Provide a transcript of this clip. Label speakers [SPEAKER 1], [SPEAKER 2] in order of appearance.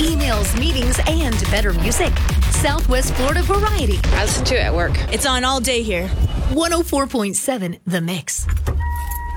[SPEAKER 1] emails, meetings, and better music. Southwest Florida Variety.
[SPEAKER 2] I listen to it at work.
[SPEAKER 3] It's on all day here.
[SPEAKER 1] 104.7 The Mix.